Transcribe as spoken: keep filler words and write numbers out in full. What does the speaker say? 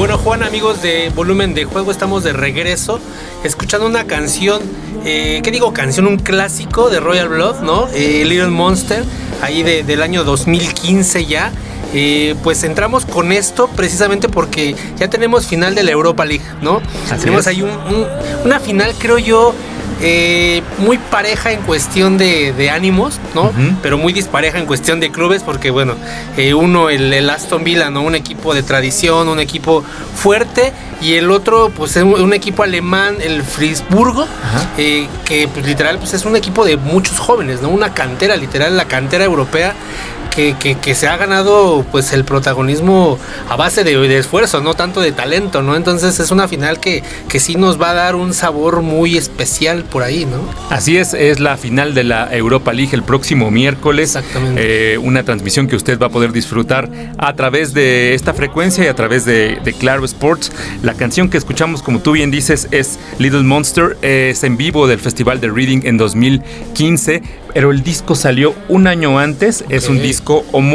bueno, Juan, amigos de Volumen de Juego, estamos de regreso escuchando una canción, eh, ¿qué digo canción? Un clásico de Royal Blood, ¿no? Eh, Little Monster, ahí de, del año dos mil quince ya. Eh, pues entramos con esto precisamente porque ya tenemos final de la Europa League, ¿no? Así tenemos es. ahí un, un, una final, creo yo, eh, muy pareja en cuestión de, de ánimos, ¿no? Uh-huh. Pero muy dispareja en cuestión de clubes, porque bueno, eh, uno, el, el Aston Villa, ¿no? Un equipo de tradición, un equipo fuerte, y el otro, pues, es un equipo alemán, el Friburgo, uh-huh. eh, que pues, literal, pues, es un equipo de muchos jóvenes, ¿no? Una cantera, literal, la cantera europea. Que, que, que se ha ganado pues el protagonismo a base de, de esfuerzo, no tanto de talento, ¿no? Entonces es una final que, que sí nos va a dar un sabor muy especial por ahí, ¿no? Así es, es la final de la Europa League el próximo miércoles. Exactamente. Eh, una transmisión que usted va a poder disfrutar a través de esta frecuencia y a través de, de Claro Sports. La canción que escuchamos, como tú bien dices, es Little Monster, es en vivo del Festival de Reading en dos mil quince, pero el disco salió un año antes, okay. Es un disco homónimo